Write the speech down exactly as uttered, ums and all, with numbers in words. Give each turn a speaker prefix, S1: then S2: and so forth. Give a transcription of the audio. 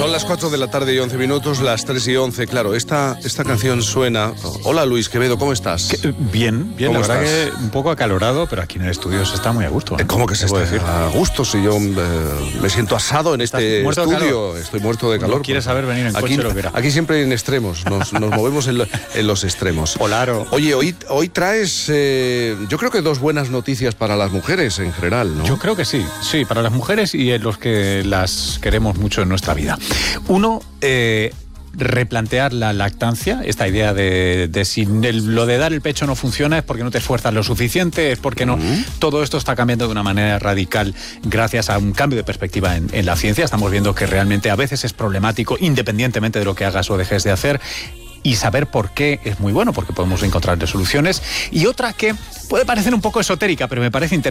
S1: Son las cuatro de la tarde y once minutos, las tres y once. Claro, esta, esta canción suena... Hola Luis Quevedo, ¿cómo estás?
S2: ¿Qué? Bien, bien, la verdad estás? que un poco acalorado, pero aquí en el estudio se está muy a gusto, ¿no?
S1: ¿Cómo que se está decir? a gusto? Si yo eh, me siento asado en este estudio, estoy muerto de calor.
S2: ¿No quieres saber venir en
S1: aquí,
S2: coche lo que era?
S1: Aquí siempre en extremos, nos, nos movemos en, lo, en los extremos.
S2: Polaro.
S1: Oye, hoy, hoy traes, eh, yo creo que dos buenas noticias para las mujeres en general, ¿no?
S2: Yo creo que sí, sí, para las mujeres y en los que las queremos mucho en nuestra vida. Uno, eh, replantear la lactancia, esta idea de, de si el, lo de dar el pecho no funciona es porque no te esfuerzas lo suficiente, es porque no. Uh-huh. Todo esto está cambiando de una manera radical gracias a un cambio de perspectiva en, en la ciencia. Estamos viendo que realmente a veces es problemático, independientemente de lo que hagas o dejes de hacer. Y saber por qué es muy bueno, porque podemos encontrarle soluciones. Y otra que puede parecer un poco esotérica, pero me parece interesante.